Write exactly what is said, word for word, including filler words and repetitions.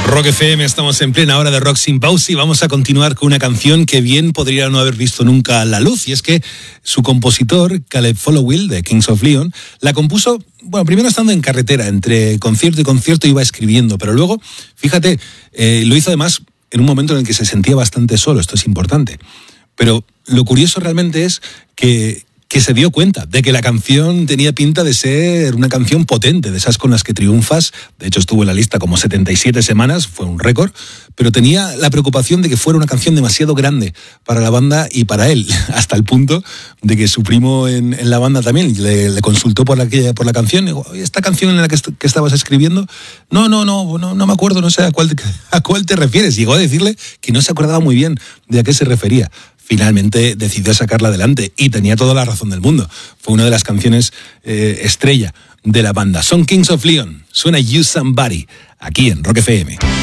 Rock F M, estamos en plena hora de Rock Sin Pausa y vamos a continuar con una canción que bien podría no haber visto nunca la luz, y es que su compositor, Caleb Followill, de Kings of Leon, la compuso, bueno, primero estando en carretera, entre concierto y concierto iba escribiendo, pero luego, fíjate, eh, lo hizo además en un momento en el que se sentía bastante solo, esto es importante, pero lo curioso realmente es que que se dio cuenta de que la canción tenía pinta de ser una canción potente, de esas con las que triunfas. De hecho, estuvo en la lista como setenta y siete semanas, fue un récord, pero tenía la preocupación de que fuera una canción demasiado grande para la banda y para él, hasta el punto de que su primo en, en la banda también le, le consultó por la, por la canción. Y dijo, ¿esta canción en la que, est- que estabas escribiendo? No, no, no, no, no me acuerdo, no sé a cuál, a cuál te refieres. Llegó a decirle que no se acordaba muy bien de a qué se refería. Finalmente decidió sacarla adelante y tenía toda la razón del mundo. Fue una de las canciones eh, estrella de la banda. Son Kings of Leon. Suena You Somebody aquí en Rock F M.